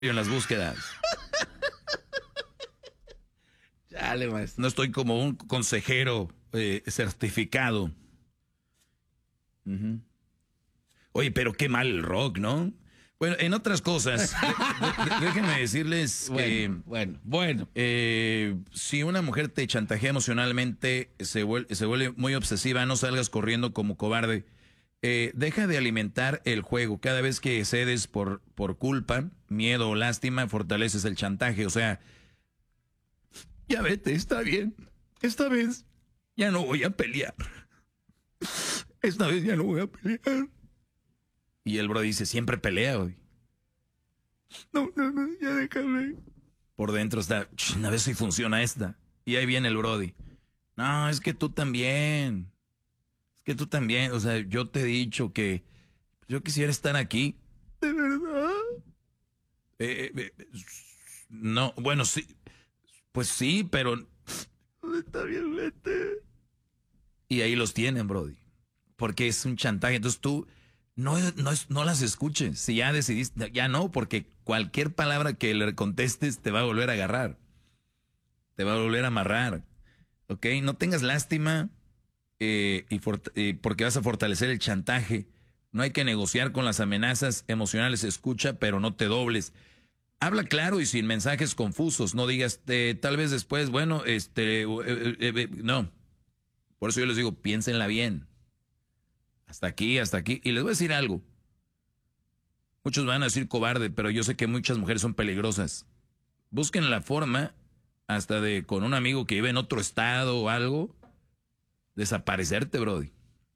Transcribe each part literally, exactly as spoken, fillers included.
en las búsquedas. Chale, maestro. No estoy como un consejero eh, certificado. Uh-huh. Oye, pero qué mal el rock, ¿no? Bueno, en otras cosas, de, de, déjenme decirles bueno, que... Bueno, bueno. Eh, si una mujer te chantajea emocionalmente, se vuelve, se vuelve muy obsesiva, no salgas corriendo como cobarde. Eh, deja de alimentar el juego. Cada vez que cedes por, por culpa, miedo o lástima, fortaleces el chantaje. O sea, ya vete, está bien. Esta vez ya no voy a pelear. Esta vez ya no voy a pelear. Y el bro dice, siempre pelea hoy. No, no, no, ya déjame. Por dentro está, a ver si funciona esta. Y ahí viene el brody. No, es que tú también. Es que tú también. O sea, yo te he dicho que yo quisiera estar aquí. ¿De verdad? Eh, eh, eh, no, bueno, sí. Pues sí, pero... Está bien, vete. Y ahí los tienen, brody. Porque es un chantaje. Entonces tú... No, no, no las escuches. Si ya decidiste, ya no, porque cualquier palabra que le contestes te va a volver a agarrar. Te va a volver a amarrar. ¿Ok? No tengas lástima eh, y eh, porque vas a fortalecer el chantaje. No hay que negociar con las amenazas emocionales. Escucha, pero no te dobles. Habla claro y sin mensajes confusos. No digas, eh, tal vez después, bueno, este, eh, eh, eh, no. Por eso yo les digo, piénsenla bien. Hasta aquí, hasta aquí. Y les voy a decir algo. Muchos van a decir cobarde, pero yo sé que muchas mujeres son peligrosas. Busquen la forma, hasta de con un amigo que vive en otro estado o algo, desaparecerte, brody.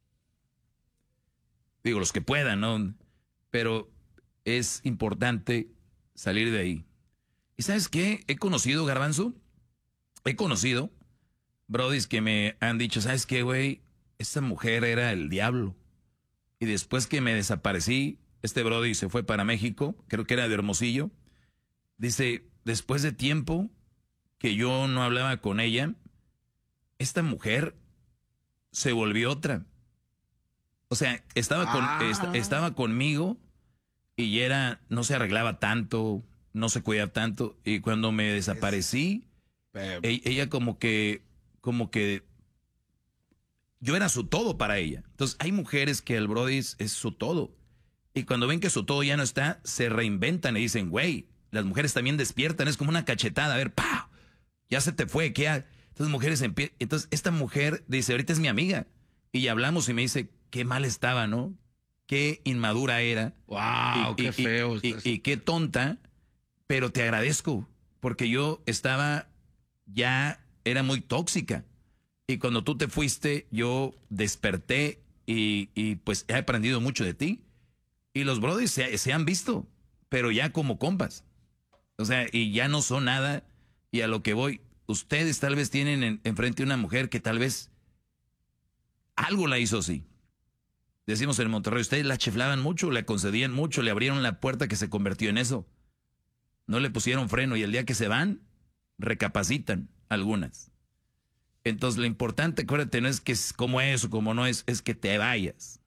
Digo, los que puedan, ¿no? Pero es importante salir de ahí. ¿Y sabes qué? He conocido, Garbanzo, he conocido brodis que me han dicho, ¿sabes qué, güey? Esta mujer era el diablo. Y después que me desaparecí, este brody se fue para México, creo que era de Hermosillo. Dice, después de tiempo que yo no hablaba con ella, esta mujer se volvió otra. O sea, estaba, con, Ah. est estaba conmigo y era, no se arreglaba tanto, no se cuidaba tanto. Y cuando me desaparecí, Es... e ella como que, como que... Yo era su todo para ella. Entonces, hay mujeres que el brody es, es su todo. Y cuando ven que su todo ya no está, se reinventan y dicen, güey, las mujeres también despiertan. Es como una cachetada. A ver, ¡pah! Ya se te fue. ¿Qué ha? Entonces, mujeres empiezan. Entonces, esta mujer dice, ahorita es mi amiga. Y hablamos y me dice, qué mal estaba, ¿no? Qué inmadura era. ¡Wow! Y, ¡Qué y, feo! Y, y, y qué tonta. Pero te agradezco. Porque yo estaba, ya era muy tóxica. Y cuando tú te fuiste, yo desperté y, y pues he aprendido mucho de ti. Y los brothers se, se han visto, pero ya como compas. O sea, y ya no son nada. Y a lo que voy, ustedes tal vez tienen en, enfrente una mujer que tal vez algo la hizo así. Decimos en Monterrey, ustedes la chiflaban mucho, le concedían mucho, le abrieron la puerta que se convirtió en eso. No le pusieron freno y el día que se van, recapacitan algunas. Entonces, lo importante, acuérdate, no es que es como es o como no es, es que te vayas.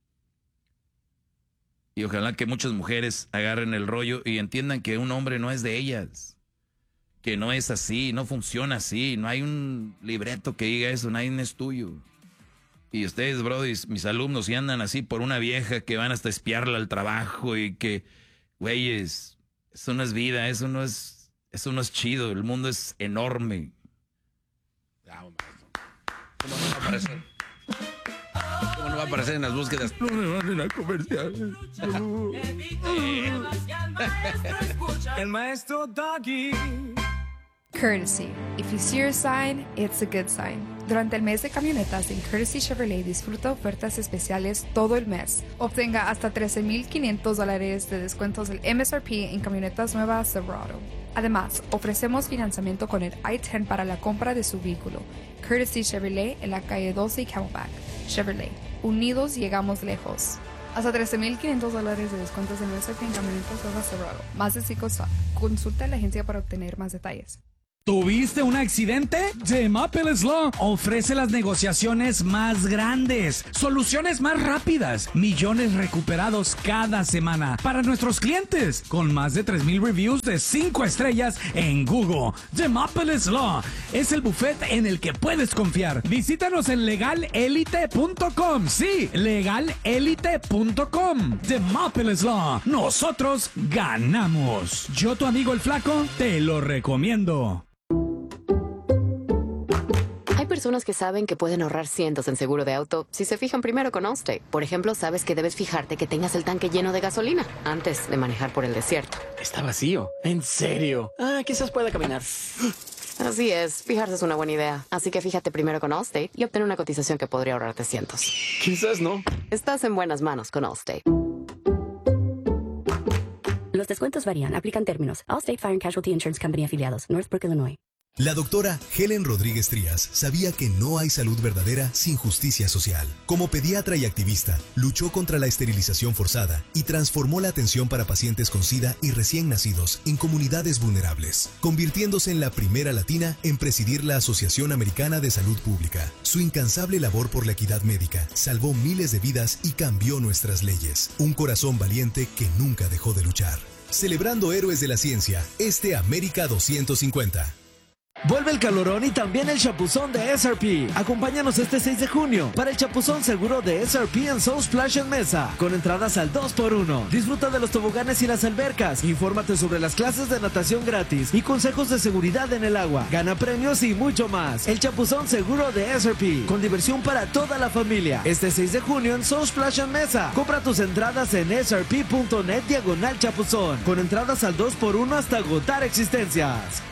Y ojalá que muchas mujeres agarren el rollo y entiendan que un hombre no es de ellas. Que no es así, no funciona así. No hay un libreto que diga eso, nadie es tuyo. Y ustedes, brodis, mis alumnos, si andan así por una vieja que van hasta espiarla al trabajo y que, güeyes, eso no es vida, eso no es, eso no es chido. El mundo es enorme. ¿Cómo no va a aparecer? ¿Cómo no va a aparecer en las búsquedas? No me manden a comerciales. No. El maestro Doggy. Courtesy. If you see your sign, it's a good sign. Durante el mes de camionetas en Courtesy Chevrolet disfruta ofertas especiales todo el mes. Obtenga hasta trece mil quinientos dólares de descuentos del M S R P en camionetas nuevas Silverado. Además, ofrecemos financiamiento con el I diez para la compra de su vehículo. Courtesy Chevrolet en la calle doce y Camelback. Chevrolet. Unidos llegamos lejos. Hasta trece mil quinientos dólares de descuentos en M S R P en camionetas nuevas Silverado. Más de cinco. Consulta a la agencia para obtener más detalles. ¿Tuviste un accidente? The Mappel Law ofrece las negociaciones más grandes, soluciones más rápidas, millones recuperados cada semana para nuestros clientes, con más de tres mil reviews de cinco estrellas en Google. The Mappel Law es el buffet en el que puedes confiar. Visítanos en legal elite punto com. Sí, legal elite punto com. The Mappel Law. Nosotros ganamos. Yo, tu amigo el flaco, te lo recomiendo. Hay personas que saben que pueden ahorrar cientos en seguro de auto si se fijan primero con Allstate. Por ejemplo, sabes que debes fijarte que tengas el tanque lleno de gasolina antes de manejar por el desierto. Está vacío. ¿En serio? Ah, quizás pueda caminar. Así es, fijarse es una buena idea. Así que fíjate primero con Allstate y obtén una cotización que podría ahorrarte cientos. Quizás no. Estás en buenas manos con Allstate. Los descuentos varían. Aplican términos. Allstate Fire and Casualty Insurance Company afiliados. Northbrook, Illinois. La doctora Helen Rodríguez Trías sabía que no hay salud verdadera sin justicia social. Como pediatra y activista, luchó contra la esterilización forzada y transformó la atención para pacientes con SIDA y recién nacidos en comunidades vulnerables, convirtiéndose en la primera latina en presidir la Asociación Americana de Salud Pública. Su incansable labor por la equidad médica salvó miles de vidas y cambió nuestras leyes. Un corazón valiente que nunca dejó de luchar. Celebrando héroes de la ciencia, este América doscientos cincuenta. Vuelve el calorón y también el chapuzón de S R P. Acompáñanos este seis de junio para el chapuzón seguro de S R P en Soul Splash en Mesa, con entradas al dos por uno. Disfruta de los toboganes y las albercas. Infórmate sobre las clases de natación gratis y consejos de seguridad en el agua. Gana premios y mucho más. El chapuzón seguro de S R P, con diversión para toda la familia. Este seis de junio en Soul Splash en Mesa. Compra tus entradas en S R P punto net diagonal chapuzón, con entradas al dos por uno hasta agotar existencias.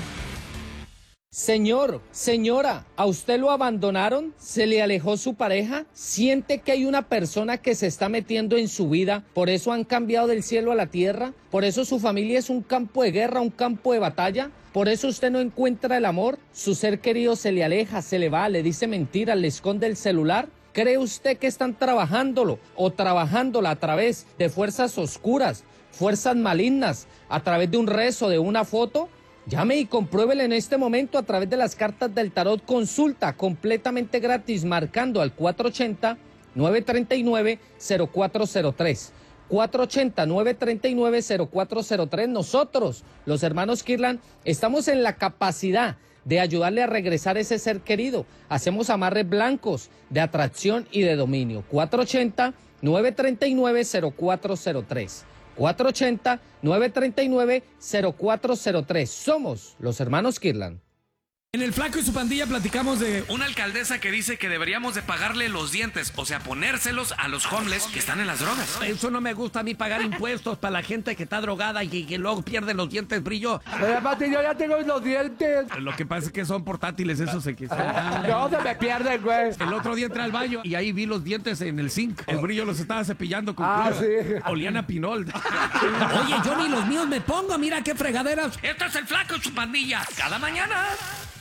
Señor, señora, ¿a usted lo abandonaron? ¿Se le alejó su pareja? ¿Siente que hay una persona que se está metiendo en su vida? ¿Por eso han cambiado del cielo a la tierra? ¿Por eso su familia es un campo de guerra, un campo de batalla? ¿Por eso usted no encuentra el amor? ¿Su ser querido se le aleja, se le va, le dice mentiras, le esconde el celular? ¿Cree usted que están trabajándolo o trabajándola a través de fuerzas oscuras, fuerzas malignas, a través de un rezo, de una foto? Llame y compruébele en este momento a través de las cartas del tarot. Consulta completamente gratis marcando al cuatro ocho cero, nueve tres nueve, cero cuatro cero tres. cuatro ocho cero, nueve tres nueve, cero cuatro cero tres. Nosotros, los hermanos Kirlan, estamos en la capacidad de ayudarle a regresar ese ser querido. Hacemos amarres blancos de atracción y de dominio. cuatro ocho cero, nueve tres nueve, cero cuatro cero tres. cuatro ocho cero, nueve tres nueve, cero cuatro cero tres. Somos los hermanos Kirlan. En El Flaco y su pandilla platicamos de una alcaldesa que dice que deberíamos de pagarle los dientes, o sea, ponérselos a los homeless que están en las drogas. Eso no me gusta a mí, pagar impuestos para la gente que está drogada y que luego pierde los dientes brillo. Pero yo ya tengo los dientes. Lo que pasa es que son portátiles esos se que son. No, se me pierden, güey. El otro día entré al baño y ahí vi los dientes en el zinc. El brillo los estaba cepillando con Ah, cloro. sí. Olían a pinol. Oye, yo ni los míos me pongo, mira qué fregaderas. Esto es El Flaco y su pandilla, cada mañana.